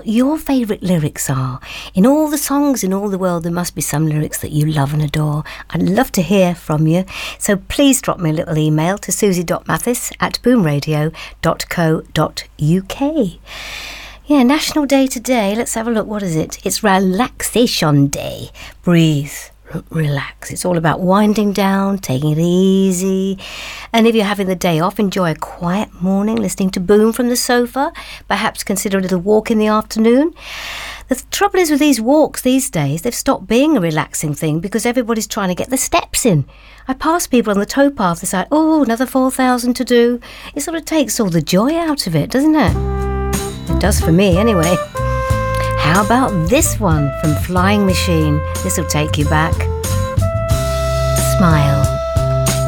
what your favourite lyrics are. In all the songs in all the world, there must be some lyrics that you love and adore. I'd love to hear from you. So please drop me a little email to susie.mathis@boomradio.co.uk. Yeah, National Day today. Let's have a look. What is it? It's Relaxation Day. Breathe. Relax. It's all about winding down, taking it easy. And if you're having the day off, enjoy a quiet morning listening to Boom from the sofa. Perhaps consider a little walk in the afternoon. The trouble is with these walks these days, they've stopped being a relaxing thing because everybody's trying to get the steps in. I pass people on the towpath, they say, oh, another 4,000 to do. It sort of takes all the joy out of it, doesn't it? It does for me anyway. How about this one from Flying Machine? This will take you back. Smile.